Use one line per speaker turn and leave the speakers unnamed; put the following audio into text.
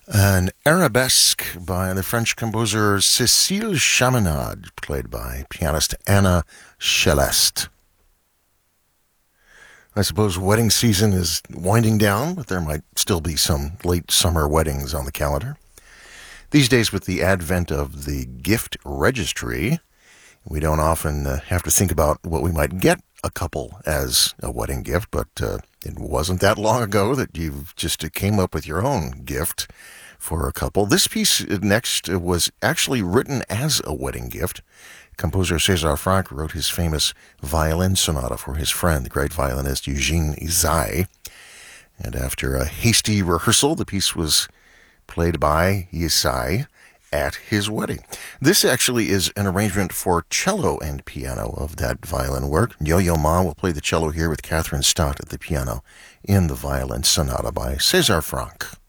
An arabesque by the French composer Cécile Chaminade, played by pianist Anna Céleste. I suppose wedding season is winding down, but there might still be some late summer weddings on the calendar. These days, with the advent of the gift registry, we don't often have to think about what we might get a couple as a wedding gift, but it wasn't that long ago that you just came up with your own gift for a couple. This piece next was actually written as a wedding gift. Composer César Franck wrote his famous violin sonata for his friend, the great violinist Eugene Ysaÿe. And after a hasty rehearsal, the piece was played by Ysaÿe at his wedding. This actually is an arrangement for cello and piano of that violin work. Yo-Yo Ma will play the cello here with Catherine Stott at the piano in the violin sonata by César Franck.